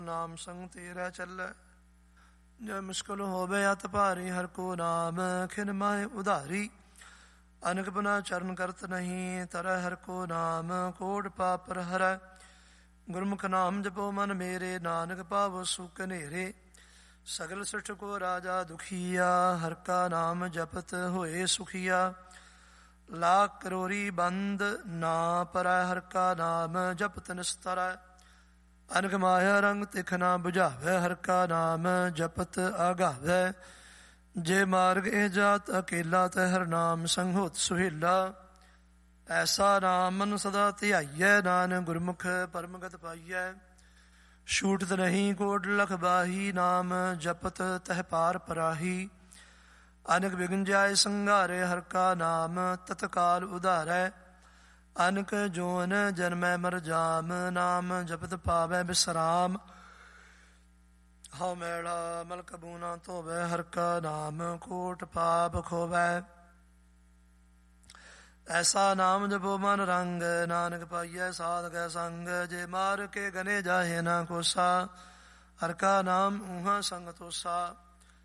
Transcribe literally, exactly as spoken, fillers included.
ਨਾਮ ਸੰਗ ਤੇਰਾ ਚੱਲੈ। ਜੇ ਮੁਸ਼ਕਲ ਹੋਵੇ ਅਤ ਭਾਰੀ, ਹਰ ਕੋ ਨਾਮ ਖਿਨ ਮਾਹਿ ਉਧਾਰੀ। ਅਨਕ ਬਨਾ ਚਰਨ ਕਰਤ ਨਹੀਂ, ਤਰੈ ਹਰ ਕੋ ਨਾਮ ਕੋਟ ਪਾਪ ਪਰ ਹਰੈ। ਗੁਰਮੁਖ ਨਾਮ ਜਪੋ ਮਨ ਮੇਰੇ, ਨਾਨਕ ਪਾਵੋ ਸੁਖ ਨੇਰੇ। ਸਗਲ ਸਿਠ ਕੋ ਰਾਜਾ ਦੁਖੀਆ, ਹਰ ਕਾ ਨਾਮ ਜਪਤ ਹੋਏ ਸੁਖੀਆ। ਲਾਖ ਕਰੋਰੀ ਬੰਦ ਨਾ ਪਰੈ, ਹਰ ਕਾ ਨਾਮ ਜਪਤ ਨਿਸਤਰੈ। ਅਨਕ ਮਾਇਆ ਰੰਗ ਤਿਖ ਨਾ ਬੁਝਾਵੈ, ਹਰ ਕਾ ਨਾਮ ਜਪਤ ਆਗਾਵੈ। ਜੇ ਮਾਰਗ ਇਹ ਜਾਤ ਅਕੇਲਾ, ਤੈ ਹਰ ਨਾਮ ਸੰਗ ਹੋਤ ਸੁਹੇਲਾ। ਐਸਾ ਨਾਮ ਮਨ ਸਦਾ ਧਿਆਈਐ, ਨਾਨਕ ਗੁਰਮੁਖ ਪਰਮਗਤ ਪਾਈਐ। ਛੂਟਤ ਨਹੀਂ ਕੋਟ ਲਖ ਬਾਹੀ, ਨਾਮ ਜਪਤ ਤਹਿ ਪਾਰ ਪਰਾਹੀ। ਅਨਕ ਬਿਗਨ ਜਾਏ ਸੰਘਾਰੇ, ਹਰ ਕਾ ਨਾਮ ਤਤਕਾਲ ਉਧਾਰੈ। ਅਨਕ ਜੋਨ ਜਨਮੈ ਮਰ ਜਾਮ, ਨਾਮ ਜਪਤ ਪਾਵੈ ਬਿਸਰਾਮ। ਹਉ ਮੈਲਾ ਮਲ ਕਬੂ ਨਾ ਧੋਵੈ, ਹਰ ਕਾ ਨਾਮ ਕੋਟ ਪਾਪ ਖੋਵੈ। ਐਸਾ ਨਾਮ ਜਪੋ ਮਨ ਰੰਗ, ਨਾਨਕ ਪਾਈਐ ਸਾਧ ਕੈ ਸੰਗ। ਜੇ ਮਾਰ ਕੇ ਗਨੇ ਜਾਹੇ ਨਾ ਕੋਸਾ, ਹਰ ਕਾ ਨਾਮ ਊਹਾਂ ਸੰਗ ਤੋਸਾ।